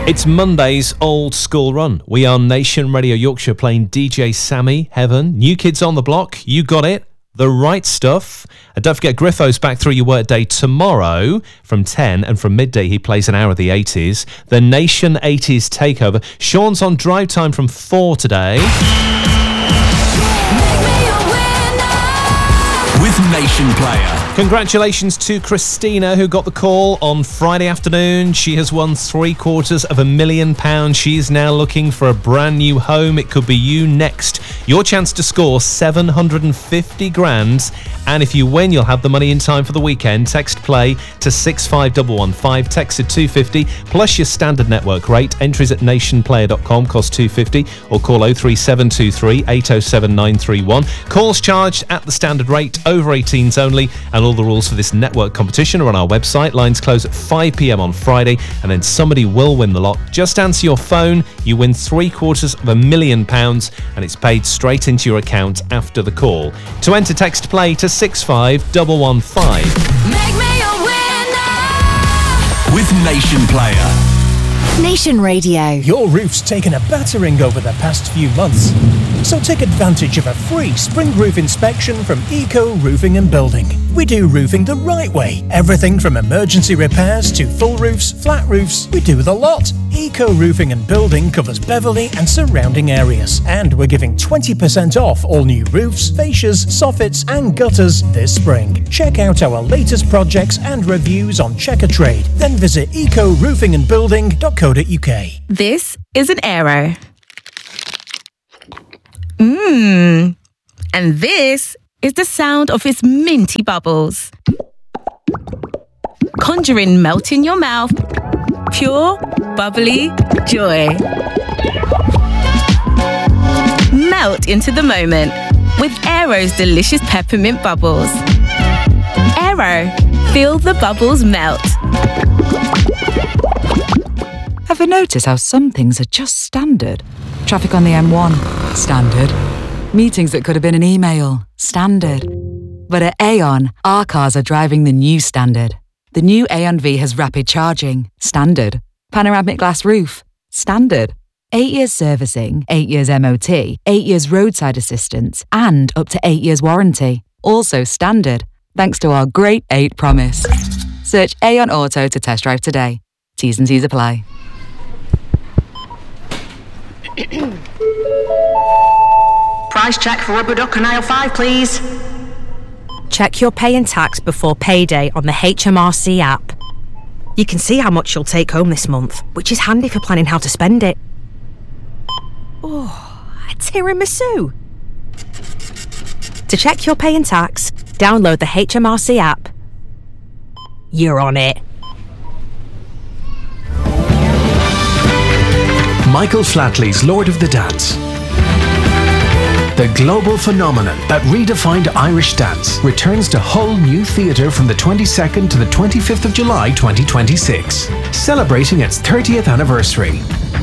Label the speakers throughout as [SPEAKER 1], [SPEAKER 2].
[SPEAKER 1] It's Monday's Old School Run. We are Nation Radio Yorkshire playing DJ Sammy, Heaven, New Kids on the Block, You Got It, The Right Stuff. And don't forget, Griffo's back through your workday tomorrow from 10, and from midday he plays an hour of the 80s. The Nation 80s Takeover. Sean's on drive time from 4 today.
[SPEAKER 2] With Nation Player.
[SPEAKER 1] Congratulations to Christina, who got the call on Friday afternoon. She has won £750,000. She is now looking for a brand new home. It could be you next. Your chance to score £750,000. And if you win, you'll have the money in time for the weekend. Text play to 65115. Text to 250 plus your standard network rate. Entries at nationplayer.com cost £250, or call 03723 807 931. Calls charged at the standard rate, over 18s only, and all the rules for this network competition are on our website. Lines close at 5 p.m. on Friday, and then somebody will win the lot. Just answer your phone, you win £750,000, and it's paid straight into your account after the call. To enter, text play to 65115.
[SPEAKER 3] Make me a winner
[SPEAKER 2] with Nation Player.
[SPEAKER 4] Nation Radio.
[SPEAKER 5] Your roof's taken a battering over the past few months, so take advantage of a free spring roof inspection from Eco Roofing and Building. We do roofing the right way. Everything from emergency repairs to full roofs, flat roofs, we do the lot. Eco Roofing and Building covers Beverley and surrounding areas, and we're giving 20% off all new roofs, fascias, soffits and gutters this spring. Check out our latest projects and reviews on Checker Trade, then visit ecoroofingandbuilding.co.uk.
[SPEAKER 6] This is an Aero. And this is the sound of its minty bubbles. Conjuring melt in your mouth. Pure, bubbly joy. Melt into the moment with Aero's delicious peppermint bubbles. Aero, feel the bubbles melt.
[SPEAKER 7] Ever notice how some things are just standard? Traffic on the M1, standard. Meetings that could have been an email, standard. But at Aon, our cars are driving the new standard. The new Aon V has rapid charging, standard. Panoramic glass roof, standard. 8 years servicing, 8 years MOT, 8 years roadside assistance, and up to 8 years warranty. Also standard, thanks to our Great 8 promise. Search Aon Auto to test drive today. T's and C's apply.
[SPEAKER 8] Price check for rubber duck and aisle 5, please.
[SPEAKER 9] Check your pay and tax before payday on the HMRC app. You can see how much you'll take home this month, which is handy for planning how to spend it. Oh, a tiramisu. To check your pay and tax, download the HMRC app. You're on it.
[SPEAKER 10] Michael Flatley's Lord of the Dance. The global phenomenon that redefined Irish dance returns to Hull New Theatre from the 22nd to the 25th of July 2026, celebrating its 30th anniversary.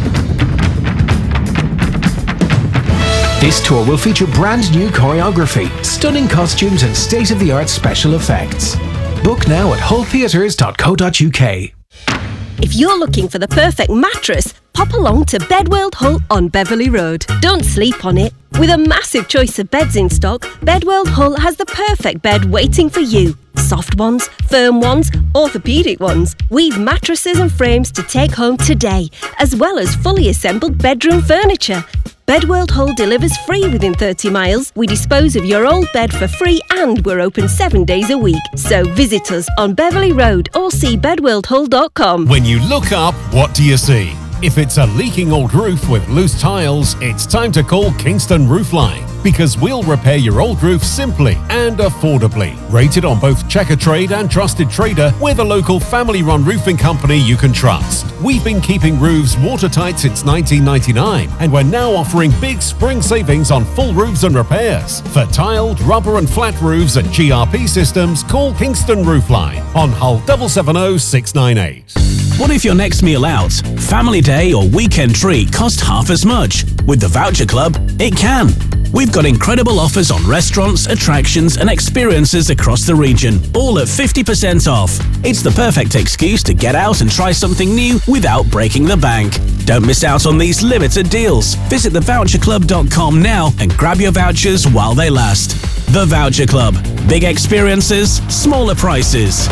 [SPEAKER 10] This tour will feature brand new choreography, stunning costumes and state-of-the-art special effects. Book now at hulltheatres.co.uk.
[SPEAKER 11] If you're looking for the perfect mattress, pop along to Bedworld Hull on Beverley Road. Don't sleep on it. With a massive choice of beds in stock, Bedworld Hull has the perfect bed waiting for you. Soft ones, firm ones, orthopaedic ones. We've mattresses and frames to take home today, as well as fully assembled bedroom furniture. Bedworld Hull delivers free within 30 miles. We dispose of your old bed for free, and we're open 7 days a week. So visit us on Beverley Road or see bedworldhull.com.
[SPEAKER 12] When you look up, what do you see? If it's a leaking old roof with loose tiles, it's time to call Kingston Roofline, because we'll repair your old roof simply and affordably. Rated on both Checker Trade and Trusted Trader, we're the local family-run roofing company you can trust. We've been keeping roofs watertight since 1999, and we're now offering big spring savings on full roofs and repairs. For tiled, rubber and flat roofs and GRP systems, call Kingston Roofline on Hull 770 698.
[SPEAKER 2] What if your next meal out, family day or weekend treat cost half as much? With the Voucher Club, it can. We've got incredible offers on restaurants, attractions and experiences across the region, all at 50% off. It's the perfect excuse to get out and try something new without breaking the bank. Don't miss out on these limited deals. Visit thevoucherclub.com now and grab your vouchers while they last. The Voucher Club. Big experiences, smaller prices.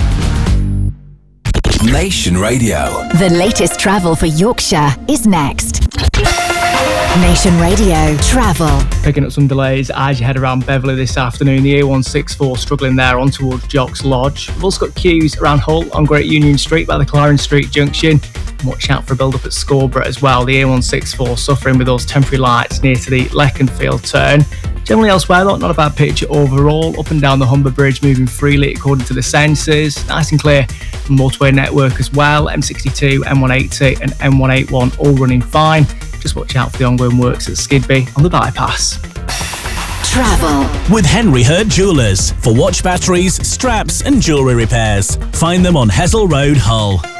[SPEAKER 4] Nation Radio. The latest travel for Yorkshire is next. Nation Radio Travel.
[SPEAKER 13] Picking up some delays as you head around Beverley this afternoon. The A164 struggling there on towards Jocks Lodge. We've also got queues around Hull on Great Union Street by the Clarence Street Junction. Watch out for a build-up at Scarborough as well. The A164 suffering with those temporary lights near to the Leconfield turn. Generally elsewhere though, not a bad picture overall. Up and down the Humber Bridge moving freely according to the sensors. Nice and clear from the motorway network as well. M62, M180 and M181 all running fine. Just watch out for the ongoing works at Skidby on the bypass.
[SPEAKER 4] Travel
[SPEAKER 2] with Henry Hurt Jewellers for watch batteries, straps and jewellery repairs. Find them on Hessel Road, Hull.